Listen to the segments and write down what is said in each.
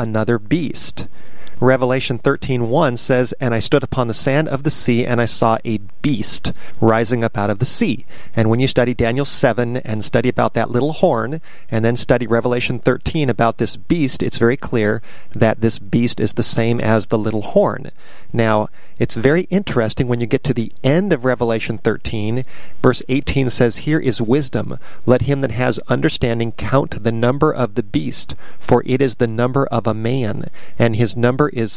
another beast. Revelation 13:1 says, "And I stood upon the sand of the sea, and I saw a beast rising up out of the sea." And when you study Daniel 7 and study about that little horn, and then study Revelation 13 about this beast, it's very clear that this beast is the same as the little horn. Now, it's very interesting when you get to the end of Revelation 13, verse 18 says, "Here is wisdom. Let him that has understanding count the number of the beast, for it is the number of a man, and his number is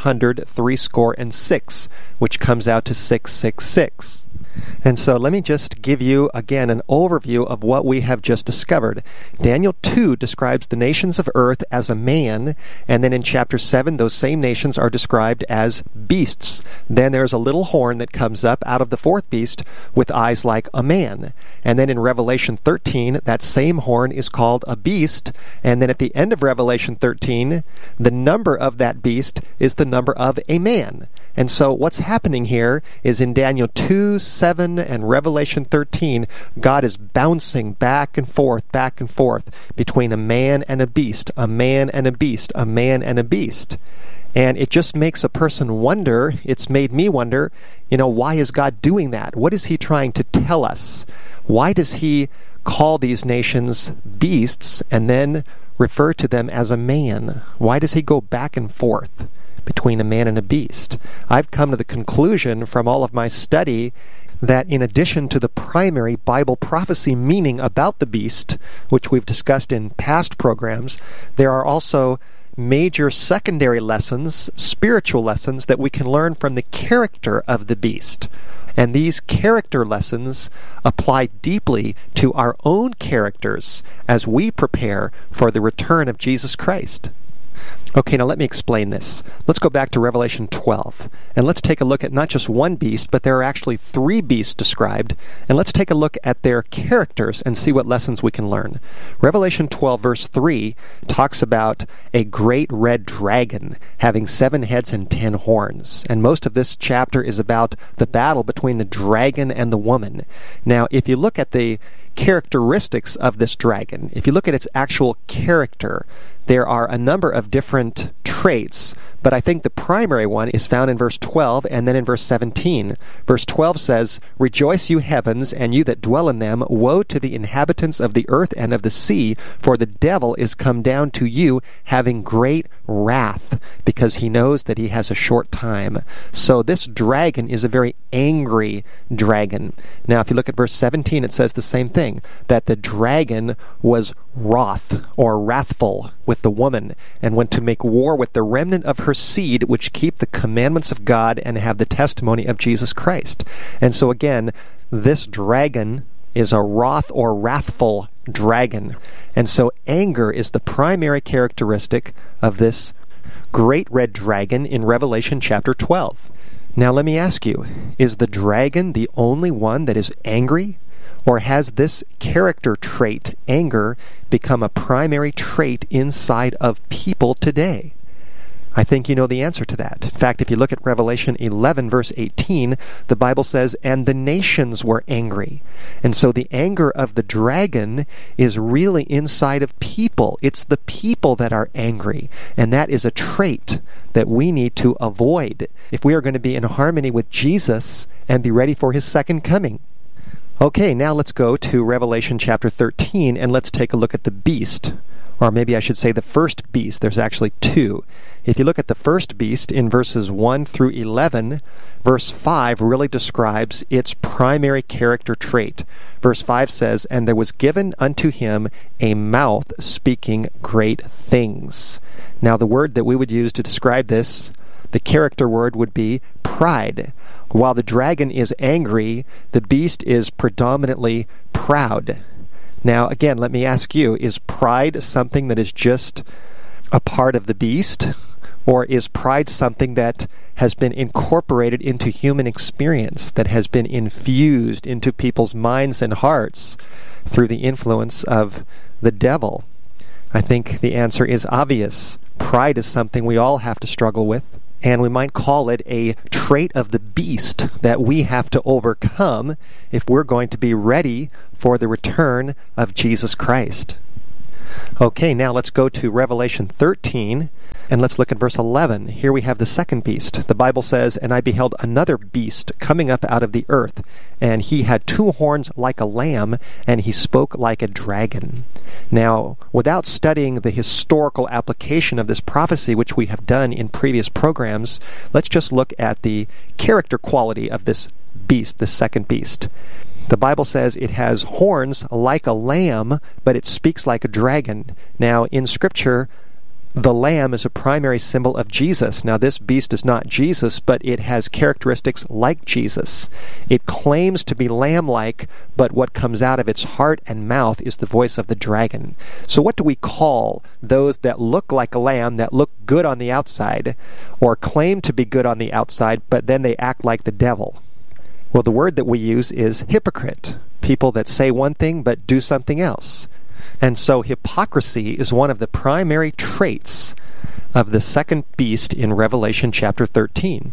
666, which comes out to 666. And so let me just give you again an overview of what we have just discovered. Daniel 2 describes the nations of earth as a man, and then in chapter 7 those same nations are described as beasts. Then there's a little horn that comes up out of the fourth beast with eyes like a man. And then in Revelation 13 that same horn is called a beast, and then at the end of Revelation 13 the number of that beast is the number of a man. And so what's happening here is in Daniel 2, 7, and Revelation 13, God is bouncing back and forth between a man and a beast, a man and a beast, a man and a beast. And it just makes a person wonder, it's made me wonder, why is God doing that? What is he trying to tell us? Why does he call these nations beasts and then refer to them as a man? Why does he go back and forth between a man and a beast? I've come to the conclusion from all of my study that in addition to the primary Bible prophecy meaning about the beast, which we've discussed in past programs, there are also major secondary lessons, spiritual lessons, that we can learn from the character of the beast. And these character lessons apply deeply to our own characters as we prepare for the return of Jesus Christ. Okay, now let me explain this. Let's go back to Revelation 12, and let's take a look at not just one beast, but there are actually three beasts described, and let's take a look at their characters and see what lessons we can learn. Revelation 12, verse 3, talks about a great red dragon having 7 heads and 10 horns, and most of this chapter is about the battle between the dragon and the woman. Now, if you look at the characteristics of this dragon, if you look at its actual character, there are a number of different traits, but I think the primary one is found in verse 12 and then in verse 17. Verse 12 says, "Rejoice, you heavens, and you that dwell in them. Woe to the inhabitants of the earth and of the sea, for the devil is come down to you, having great wrath, because he knows that he has a short time." So this dragon is a very angry dragon. Now, if you look at verse 17, it says the same thing, that the dragon was wroth or wrathful with the woman, and went to make war with the remnant of her seed, which keep the commandments of God and have the testimony of Jesus Christ. And so again, this dragon is a wroth or wrathful dragon. And so anger is the primary characteristic of this great red dragon in Revelation chapter 12. Now let me ask you, is the dragon the only one that is angry? Or has this character trait, anger, become a primary trait inside of people today? I think you know the answer to that. In fact, if you look at Revelation 11, verse 18, the Bible says, "And the nations were angry." And so the anger of the dragon is really inside of people. It's the people that are angry. And that is a trait that we need to avoid if we are going to be in harmony with Jesus and be ready for his second coming. Okay, now let's go to Revelation chapter 13, and let's take a look at the beast. Or maybe I should say the first beast. There's actually two. If you look at the first beast in verses 1 through 11, verse 5 really describes its primary character trait. Verse 5 says, "And there was given unto him a mouth speaking great things." Now the word that we would use to describe this, the character word, would be pride. While the dragon is angry, the beast is predominantly proud. Now, again, let me ask you, is pride something that is just a part of the beast? Or is pride something that has been incorporated into human experience, that has been infused into people's minds and hearts through the influence of the devil? I think the answer is obvious. Pride is something we all have to struggle with. And we might call it a trait of the beast that we have to overcome if we're going to be ready for the return of Jesus Christ. Okay, now let's go to Revelation 13, and let's look at verse 11. Here we have the second beast. The Bible says, "And I beheld another beast coming up out of the earth, and he had 2 horns like a lamb, and he spoke like a dragon." Now, without studying the historical application of this prophecy, which we have done in previous programs, let's just look at the character quality of this beast, this second beast. The Bible says it has horns like a lamb, but it speaks like a dragon. Now, in Scripture, the lamb is a primary symbol of Jesus. Now, this beast is not Jesus, but it has characteristics like Jesus. It claims to be lamb-like, but what comes out of its heart and mouth is the voice of the dragon. So what do we call those that look like a lamb, that look good on the outside, or claim to be good on the outside, but then they act like the devil? Well, the word that we use is hypocrite. People that say one thing but do something else. And so hypocrisy is one of the primary traits of the second beast in Revelation chapter 13.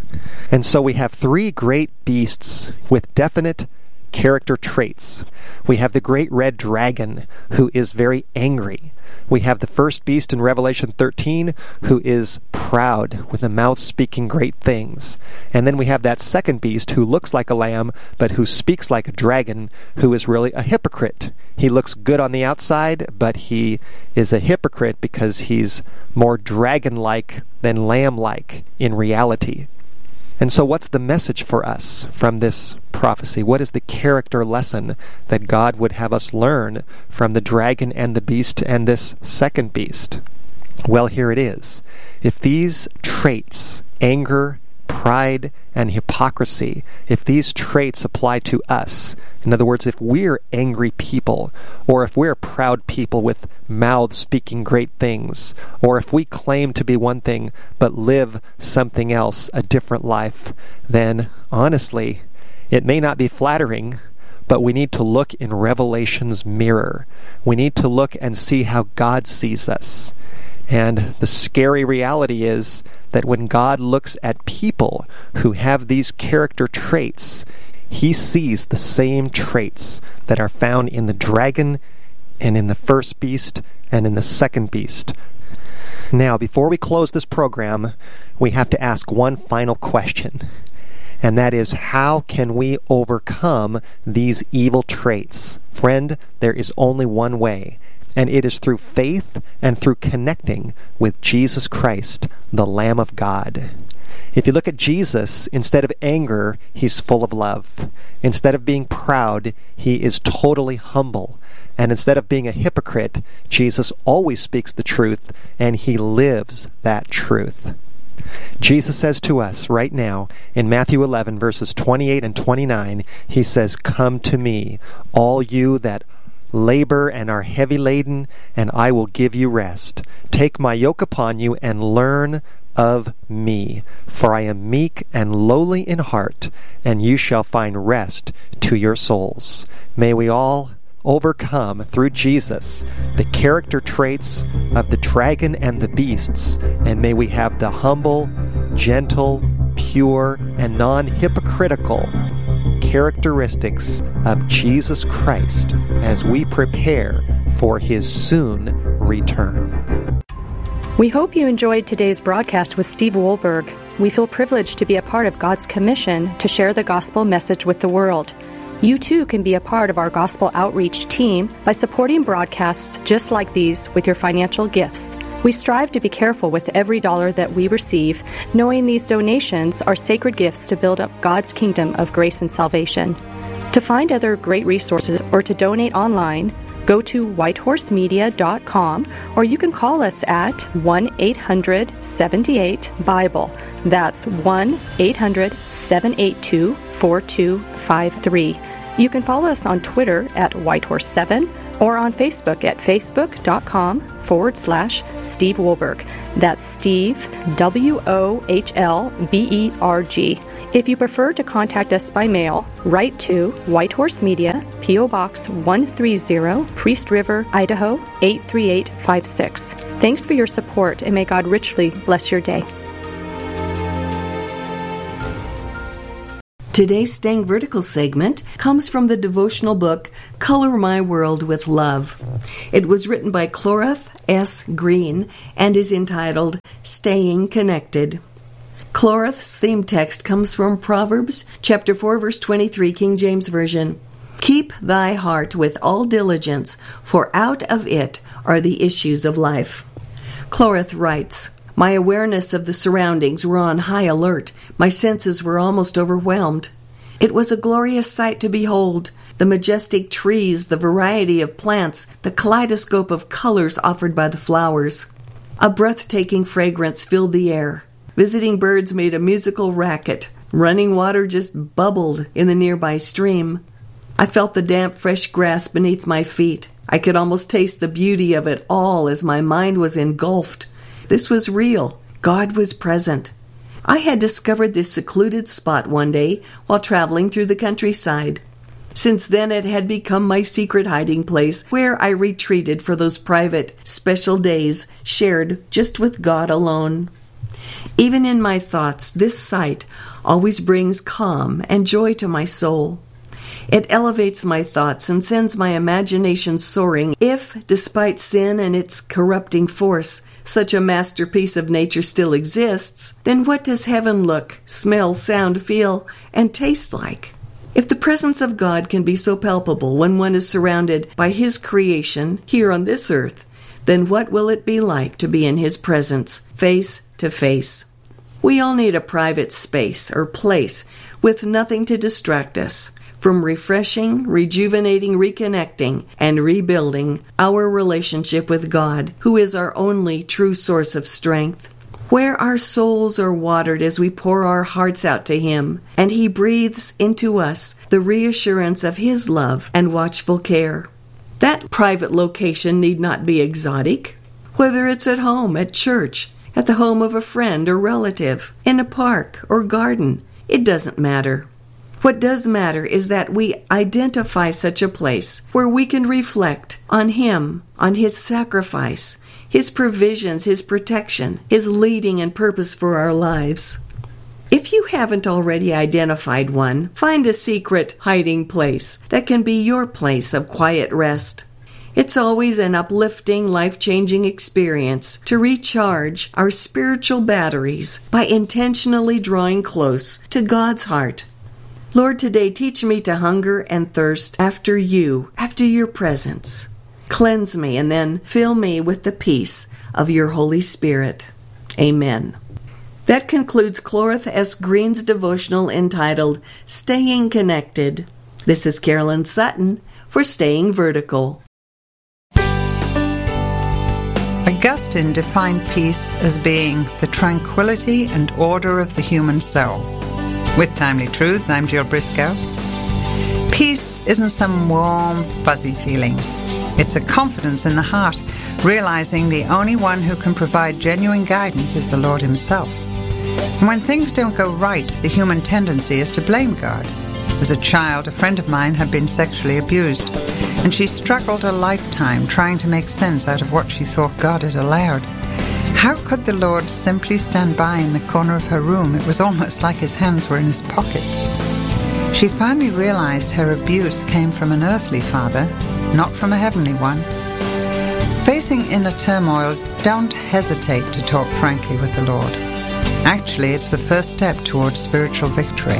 And so we have 3 great beasts with definite character traits. We have the great red dragon, who is very angry. We have the first beast in Revelation 13, who is proud, with a mouth speaking great things. And then we have that second beast, who looks like a lamb, but who speaks like a dragon, who is really a hypocrite. He looks good on the outside, but he is a hypocrite because he's more dragon-like than lamb-like in reality. And so what's the message for us from this prophecy? What is the character lesson that God would have us learn from the dragon and the beast and this second beast? Well, here it is. If these traits, anger, pride, and hypocrisy, if these traits apply to us, in other words, if we're angry people, or if we're proud people with mouths speaking great things, or if we claim to be one thing but live something else, a different life, then honestly, it may not be flattering, but we need to look in Revelation's mirror. We need to look and see how God sees us. And the scary reality is that when God looks at people who have these character traits, He sees the same traits that are found in the dragon and in the first beast and in the second beast. Now, before we close this program, we have to ask one final question. And that is, how can we overcome these evil traits? Friend, there is only one way. And it is through faith and through connecting with Jesus Christ, the Lamb of God. If you look at Jesus, instead of anger, He's full of love. Instead of being proud, He is totally humble. And instead of being a hypocrite, Jesus always speaks the truth, and He lives that truth. Jesus says to us right now in Matthew 11, verses 28 and 29, He says, "Come to me, all you that labor and are heavy laden, and I will give you rest. Take my yoke upon you and learn of me, for I am meek and lowly in heart, and you shall find rest to your souls." May we all overcome through Jesus the character traits of the dragon and the beasts, and may we have the humble, gentle, pure, and non-hypocritical characteristics of Jesus Christ as we prepare for His soon return. We hope you enjoyed today's broadcast with Steve Wohlberg. We feel privileged to be a part of God's commission to share the gospel message with the world. You too can be a part of our gospel outreach team by supporting broadcasts just like these with your financial gifts. We strive to be careful with every dollar that we receive, knowing these donations are sacred gifts to build up God's kingdom of grace and salvation. To find other great resources or to donate online, go to whitehorsemedia.com, or you can call us at 1-800-78-BIBLE. That's 1-800-782-4253. You can follow us on Twitter at Whitehorse7 or on Facebook at facebook.com/Steve Wohlberg. That's Steve, Wohlberg. If you prefer to contact us by mail, write to White Horse Media, P.O. Box 130, Priest River, Idaho 83856. Thanks for your support, and may God richly bless your day. Today's Staying Vertical segment comes from the devotional book, Color My World with Love. It was written by Cloroth S. Green and is entitled Staying Connected. Cloroth's theme text comes from Proverbs chapter 4, verse 23, King James Version. Keep thy heart with all diligence, for out of it are the issues of life. Cloroth writes, my awareness of the surroundings were on high alert. My senses were almost overwhelmed. It was a glorious sight to behold. The majestic trees, the variety of plants, the kaleidoscope of colors offered by the flowers. A breathtaking fragrance filled the air. Visiting birds made a musical racket. Running water just bubbled in the nearby stream. I felt the damp, fresh grass beneath my feet. I could almost taste the beauty of it all as my mind was engulfed. This was real. God was present. I had discovered this secluded spot one day while traveling through the countryside. Since then, it had become my secret hiding place where I retreated for those private, special days shared just with God alone. Even in my thoughts, this sight always brings calm and joy to my soul. It elevates my thoughts and sends my imagination soaring. If, despite sin and its corrupting force, such a masterpiece of nature still exists, then what does heaven look, smell, sound, feel, and taste like? If the presence of God can be so palpable when one is surrounded by His creation here on this earth, then what will it be like to be in His presence, face to face? We all need a private space or place with nothing to distract us from refreshing, rejuvenating, reconnecting, and rebuilding our relationship with God, who is our only true source of strength. Where our souls are watered as we pour our hearts out to Him, and He breathes into us the reassurance of His love and watchful care. That private location need not be exotic. Whether it's at home, at church, at the home of a friend or relative, in a park or garden, it doesn't matter. What does matter is that we identify such a place where we can reflect on Him, on His sacrifice, His provisions, His protection, His leading and purpose for our lives. If you haven't already identified one, find a secret hiding place that can be your place of quiet rest. It's always an uplifting, life-changing experience to recharge our spiritual batteries by intentionally drawing close to God's heart. Lord, today teach me to hunger and thirst after You, after Your presence. Cleanse me and then fill me with the peace of Your Holy Spirit. Amen. That concludes Cloroth S. Green's devotional entitled Staying Connected. This is Carolyn Sutton for Staying Vertical. Augustine defined peace as being the tranquility and order of the human soul. With Timely Truths, I'm Jill Briscoe. Peace isn't some warm, fuzzy feeling. It's a confidence in the heart, realizing the only one who can provide genuine guidance is the Lord Himself. And when things don't go right, the human tendency is to blame God. As a child, a friend of mine had been sexually abused, and she struggled a lifetime trying to make sense out of what she thought God had allowed. How could the Lord simply stand by in the corner of her room? It was almost like His hands were in His pockets. She finally realized her abuse came from an earthly father, not from a heavenly one. Facing inner turmoil, don't hesitate to talk frankly with the Lord. Actually, it's the first step towards spiritual victory.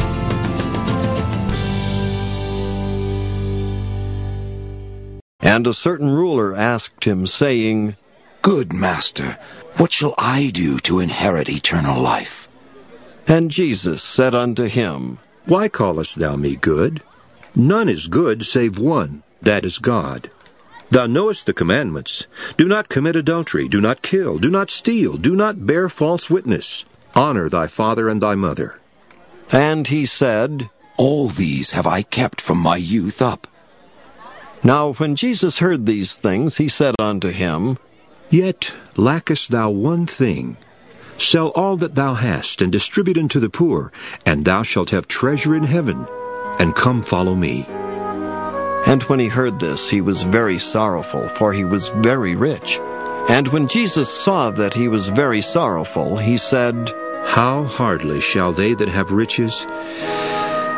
And a certain ruler asked Him, saying, Good Master, what shall I do to inherit eternal life? And Jesus said unto him, Why callest thou me good? None is good save one, that is God. Thou knowest the commandments. Do not commit adultery, do not kill, do not steal, do not bear false witness. Honor thy father and thy mother. And he said, All these have I kept from my youth up. Now when Jesus heard these things, he said unto him, Yet lackest thou one thing. Sell all that thou hast, and distribute unto the poor, and thou shalt have treasure in heaven. And come follow me. And when he heard this, he was very sorrowful, for he was very rich. And when Jesus saw that he was very sorrowful, he said, How hardly shall they that have riches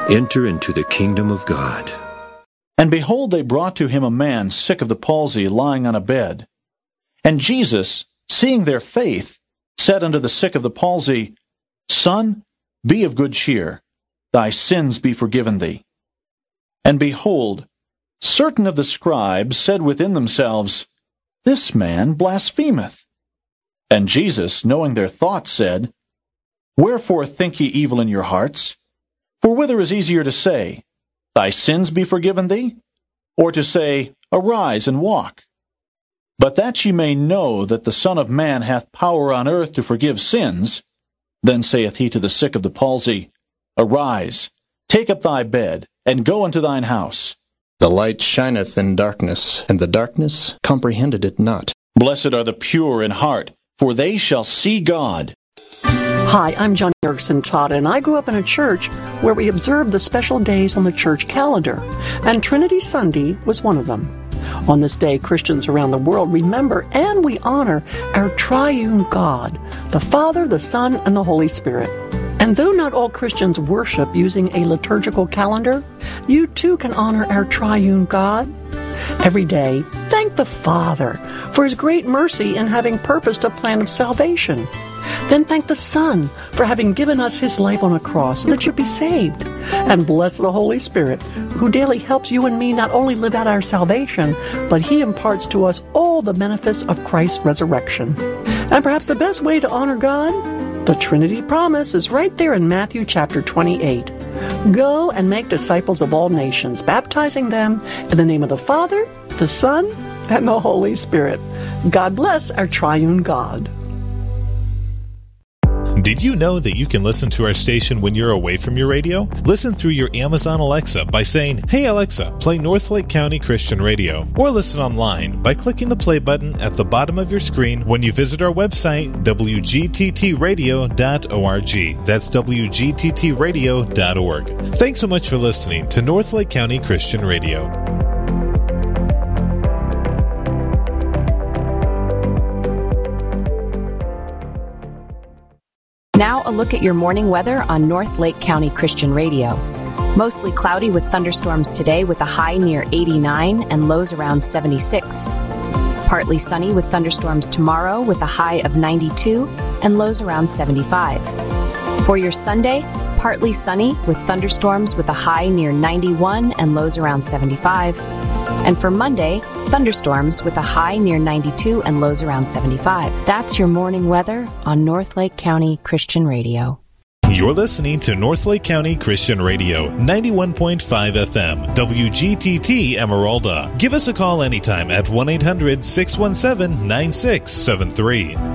enter into the kingdom of God. And behold, they brought to him a man sick of the palsy, lying on a bed. And Jesus, seeing their faith, said unto the sick of the palsy, Son, be of good cheer, thy sins be forgiven thee. And behold, certain of the scribes said within themselves, This man blasphemeth. And Jesus, knowing their thoughts, said, Wherefore think ye evil in your hearts? For whither is easier to say, Thy sins be forgiven thee? Or to say, Arise and walk? But that ye may know that the Son of Man hath power on earth to forgive sins, then saith he to the sick of the palsy, Arise, take up thy bed, and go unto thine house. The light shineth in darkness, and the darkness comprehended it not. Blessed are the pure in heart, for they shall see God. Hi, I'm John Erickson Todd, and I grew up in a church where we observed the special days on the church calendar, and Trinity Sunday was one of them. On this day, Christians around the world remember and we honor our triune God, the Father, the Son, and the Holy Spirit. And though not all Christians worship using a liturgical calendar, you too can honor our triune God. Every day, thank the Father for His great mercy in having purposed a plan of salvation. Then thank the Son for having given us His life on a cross so that you'd be saved. And bless the Holy Spirit, who daily helps you and me not only live out our salvation, but He imparts to us all the benefits of Christ's resurrection. And perhaps the best way to honor God? The Trinity promise is right there in Matthew chapter 28. Go and make disciples of all nations, baptizing them in the name of the Father, the Son, and the Holy Spirit. God bless our triune God. Did you know that you can listen to our station when you're away from your radio? Listen through your Amazon Alexa by saying, Hey Alexa, play Northlake County Christian Radio. Or listen online by clicking the play button at the bottom of your screen when you visit our website, wgttradio.org. That's wgttradio.org. Thanks so much for listening to Northlake County Christian Radio. Now a look at your morning weather on North Lake County Christian Radio. Mostly cloudy with thunderstorms today with a high near 89 and lows around 76. Partly sunny with thunderstorms tomorrow with a high of 92 and lows around 75. For your Sunday, partly sunny with thunderstorms with a high near 91 and lows around 75. And for Monday, thunderstorms with a high near 92 and lows around 75. That's your morning weather on North Lake County Christian Radio. You're listening to North Lake County Christian Radio, 91.5 FM, WGTT Emeralda. Give us a call anytime at 1-800-617-9673.